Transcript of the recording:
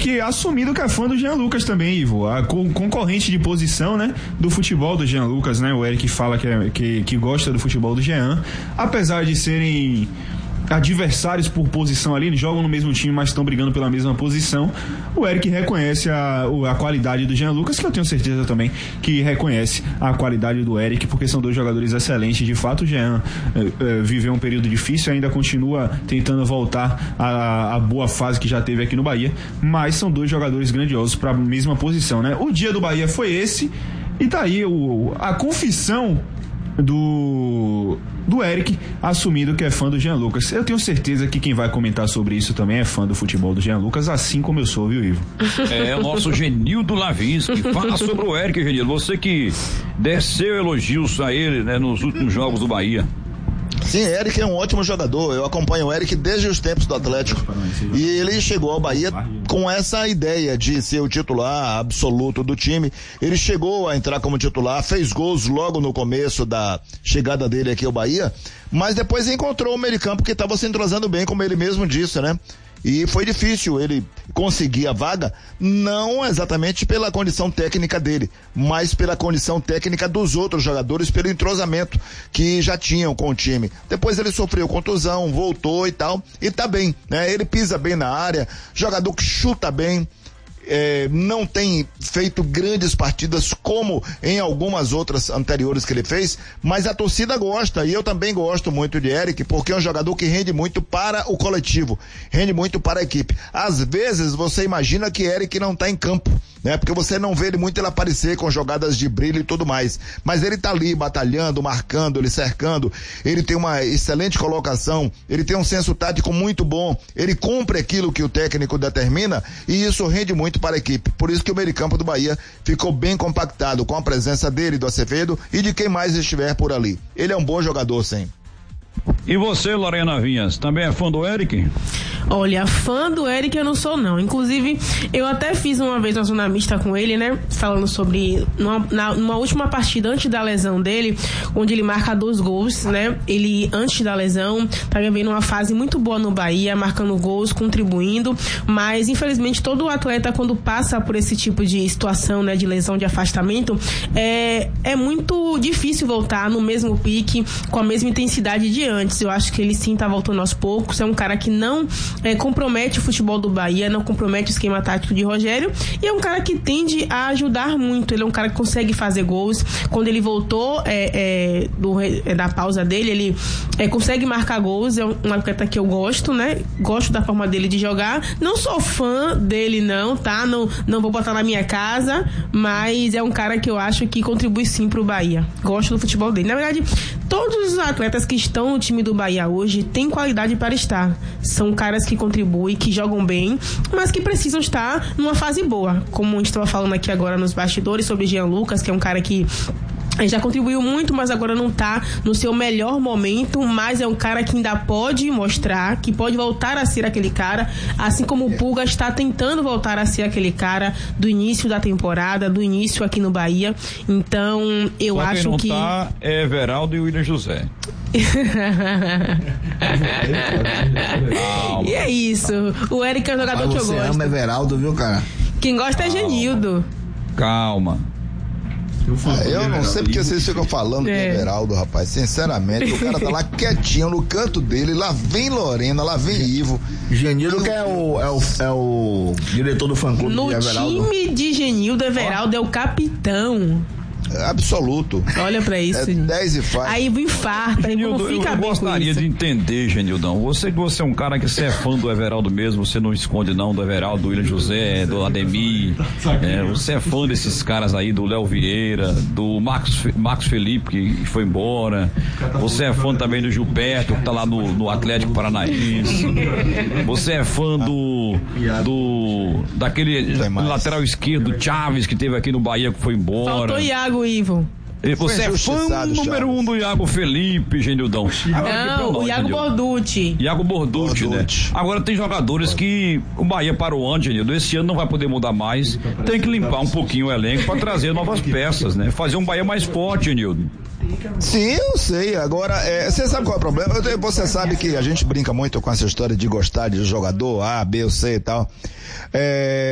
Eric assumindo que é fã do Jean Lucas também, Ivo. A concorrente de posição, né, do futebol do Jean Lucas, né? O Eric fala que gosta do futebol do Jean, apesar de serem adversários por posição ali, eles jogam no mesmo time, mas estão brigando pela mesma posição. O Eric reconhece a qualidade do Jean Lucas, que eu tenho certeza também que reconhece a qualidade do Eric, porque são dois jogadores excelentes. De fato, o Jean viveu um período difícil, ainda continua tentando voltar à boa fase que já teve aqui no Bahia, mas são dois jogadores grandiosos para a mesma posição, né? O dia do Bahia foi esse, e tá aí a confissão do Eric assumindo que é fã do Jean Lucas. Eu tenho certeza que quem vai comentar sobre isso também é fã do futebol do Jean Lucas, assim como eu sou, viu, Ivo? É o nosso Genildo Lavinsky. Fala sobre o Eric, Genildo. Você que desceu elogios a ele, né, nos últimos jogos do Bahia. Sim, Eric é um ótimo jogador. Eu acompanho o Eric desde os tempos do Atlético. E ele chegou ao Bahia com essa ideia de ser o titular absoluto do time. Ele chegou a entrar como titular, fez gols logo no começo da chegada dele aqui ao Bahia, mas depois encontrou o meio de campo que estava se entrosando bem, como ele mesmo disse, né? E foi difícil ele conseguir a vaga, não exatamente pela condição técnica dele, mas pela condição técnica dos outros jogadores, pelo entrosamento que já tinham com o time. Depois ele sofreu contusão, voltou e tal, e tá bem, né? Ele pisa bem na área, jogador que chuta bem, não tem feito grandes partidas como em algumas outras anteriores que ele fez, mas a torcida gosta, e eu também gosto muito de Eric, porque é um jogador que rende muito para o coletivo, rende muito para a equipe. Às vezes você imagina que Eric não tá em campo, né? Porque você não vê ele muito ele aparecer com jogadas de brilho e tudo mais, mas ele tá ali batalhando, marcando, ele cercando, ele tem uma excelente colocação, ele tem um senso tático muito bom, ele cumpre aquilo que o técnico determina, e isso rende muito para a equipe. Por isso que o meio de campo do Bahia ficou bem compactado com a presença dele, do Acevedo e de quem mais estiver por ali. Ele é um bom jogador, sim. E você, Lorena Vinhas, também é fã do Eric? Olha, fã do Eric eu não sou, não. Inclusive, eu até fiz uma vez uma zona mista com ele, né? Falando sobre numa última partida antes da lesão dele, onde ele marca 2 gols, né? Ele, antes da lesão, tá vivendo uma fase muito boa no Bahia, marcando gols, contribuindo, mas infelizmente todo atleta, quando passa por esse tipo de situação, né? De lesão, de afastamento, é muito difícil voltar no mesmo pique, com a mesma intensidade de antes. Eu acho que ele sim tá voltando aos poucos. É um cara que não compromete o futebol do Bahia, não compromete o esquema tático de Rogério, e é um cara que tende a ajudar muito. Ele é um cara que consegue fazer gols. Quando ele voltou da pausa dele, ele consegue marcar gols. É um atleta que eu gosto, né? Gosto da forma dele de jogar. Não sou fã dele, não, tá? Não vou botar na minha casa, mas é um cara que eu acho que contribui sim pro Bahia. Gosto do futebol dele. Na verdade, todos os atletas que estão no time do Bahia hoje têm qualidade para estar. São caras que contribuem, que jogam bem, mas que precisam estar numa fase boa. Como a gente estava falando aqui agora nos bastidores sobre Jean Lucas, que é um cara que já contribuiu muito, mas agora não está no seu melhor momento, mas é um cara que ainda pode mostrar, que pode voltar a ser aquele cara, assim como o Pulga está tentando voltar a ser aquele cara do início da temporada, do início aqui no Bahia. Então, eu só acho que... é Everaldo e William José. E é isso. O Eric é um jogador que eu gosto. Você ama Everaldo, viu, cara? Quem gosta é Genildo. Calma. Eu não sei porque vocês ficam falando de Everaldo, rapaz. Sinceramente, o cara tá lá quietinho no canto dele. Lá vem Lorena, lá vem Ivo. Genildo que é o diretor do fã-clube de Everaldo. No time de Genildo, Everaldo é o capitão. Absoluto. Olha pra isso. 10 e faz. Aí infarta, aí não fica eu bem. Eu gostaria de entender, Genildão. Você é um cara que você é fã do Everaldo mesmo, você não esconde não do Everaldo, do William José, do Ademir. Você é fã desses caras aí, do Léo Vieira, do Marcos Felipe, que foi embora. Você é fã também do Gilberto, que tá lá no Atlético Paranaense. Você é fã daquele lateral esquerdo, Chaves, que teve aqui no Bahia, que foi embora. Faltou Iago, Ivo. Você é fã número 1 do Iago Felipe, Genildão. Não, o Iago Borducci. Iago Borducci, né? Agora tem jogadores que o Bahia parou antes, Genildo. Esse ano não vai poder mudar mais. Tem que limpar um pouquinho o elenco para trazer novas peças, né? Fazer um Bahia mais forte, Genildo. Sim, eu sei. Agora, você sabe qual é o problema? Você sabe que a gente brinca muito com essa história de gostar de jogador A, B ou C e tal.